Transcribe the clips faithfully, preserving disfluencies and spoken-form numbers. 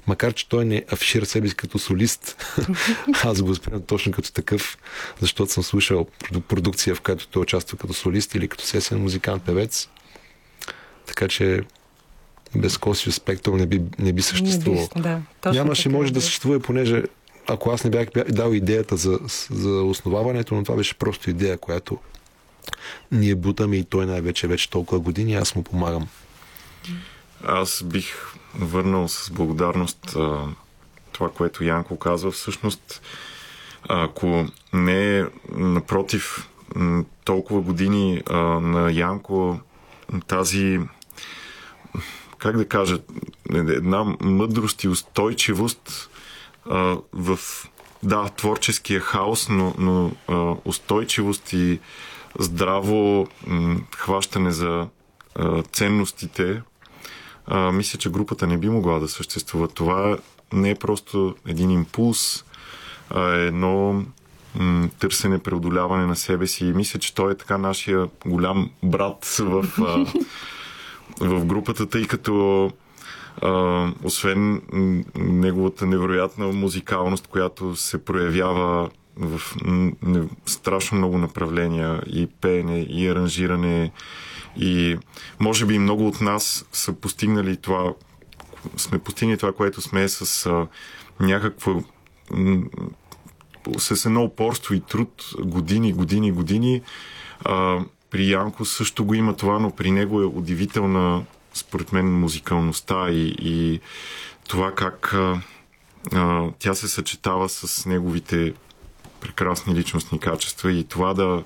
макар че той не афишира себе си като солист, аз го възприемам точно като такъв, защото съм слушал продукция, в която той участва като солист или като сесен музикант, певец. Така че без Косио Спектър не би, не би съществувал. Не би, да, нямаше, може да съществува, понеже ако аз не бях дал идеята за, за основаването, но това беше просто идея, която ние бутаме и той най-вече вече толкова години, аз му помагам. Аз бих върнал с благодарност а, това, което Янко казва. Всъщност, ако не е напротив толкова години а, на Янко, тази, как да кажа, една мъдрост и устойчивост а, в, да, творческия хаос, но, но а, устойчивост и здраво м, хващане за а, ценностите, а, мисля, че групата не би могла да съществува. Това не е просто един импулс, а е едно м, търсене, преодоляване на себе си. И мисля, че той е така нашия голям брат в, а, в групата, тъй като а, освен неговата невероятна музикалност, която се проявява в не, страшно много направления, и пеене, и аранжиране, и може би много от нас са постигнали това, сме постигнали това, което сме с а, някакво м, с едно упорство и труд години, години, години. А, при Янко също го има това, но при него е удивителна, според мен, музикалността и, и това как а, а, тя се съчетава с неговите прекрасни личностни качества и това да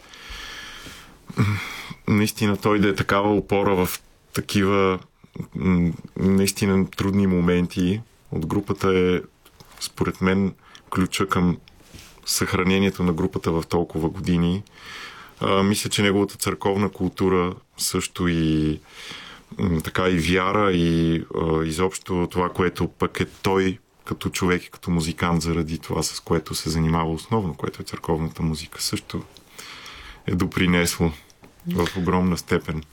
наистина той да е такава опора в такива наистина трудни моменти от групата е, според мен, ключа към съхранението на групата в толкова години. А, мисля, че неговата църковна култура също и м, така и вяра и а, изобщо това, което пък е той като човек и като музикант заради това, с което се занимава основно, което е църковната музика, също е допринесло в огромна степен.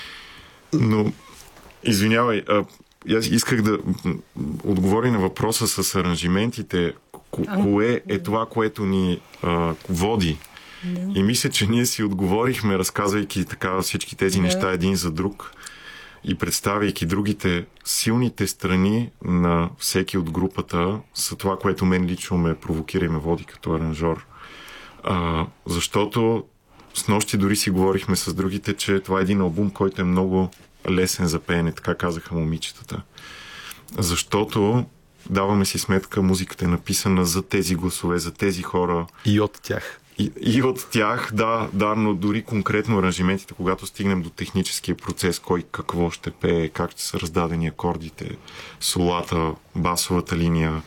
Но, извинявай, а, аз исках да отговоря на въпроса с аранжиментите. Ко- кое е това, което ни а, води? Да. И мисля, че ние си отговорихме, разказвайки така всички тези да. неща един за друг и представяйки другите силните страни на всеки от групата са това, което мен лично ме провокира и ме води като аранжор. А, защото с нощи дори си говорихме с другите, че това е един албум, който е много лесен за пеене, така казаха момичетата. Защото даваме си сметка, музиката е написана за тези гласове, за тези хора. И от тях. И, и от тях, да, да, но дори конкретно аранжиментите, когато стигнем до техническия процес, кой какво ще пее, как ще са раздадени акордите, солата, басовата линия.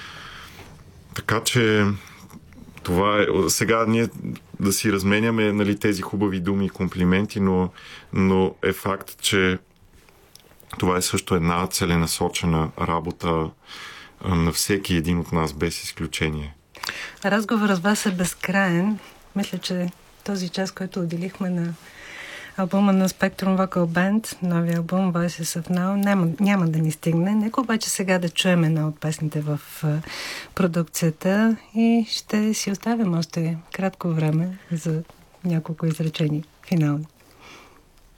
Така че това е... Сега ние да си разменяме, нали, тези хубави думи и комплименти, но, но е факт, че това е също една целенасочена работа на всеки един от нас, без изключение. Разговорът с вас е безкраен. Мисля, че този час, който отделихме на албума на Spectrum Vocal Band, новия албум Voices of Now, няма, няма да ни стигне. Нека обаче сега да чуем една от песните в продукцията и ще си оставим още кратко време за няколко изречения финални.